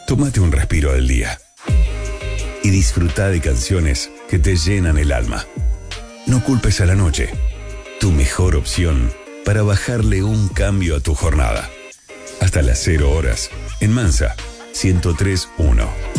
Tómate un respiro del día y disfruta de canciones que te llenan el alma. No culpes a la noche, tu mejor opción para bajarle un cambio a tu jornada. Hasta las 0 horas, en Mansa 103.1.